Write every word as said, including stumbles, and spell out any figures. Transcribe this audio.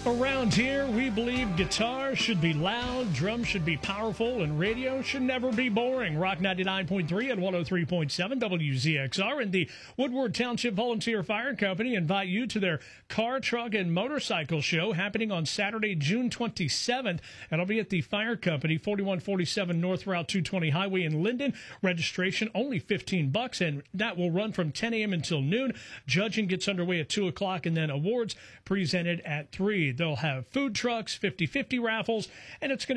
Around here, we believe guitar should be loud, drums should be powerful, and radio should never be boring. Rock ninety-nine point three and one oh three point seven W Z X R and the Woodward Township Volunteer Fire Company invite you to their car, truck, and motorcycle show happening on Saturday, June twenty-seventh. It'll be at the Fire Company, forty-one forty-seven North Route two twenty Highway in Linden. Registration only fifteen bucks, and that will run from ten a.m. until noon. Judging gets underway at two o'clock, and then awards presented at three. They'll have food trucks, fifty fifty raffles, and it's going to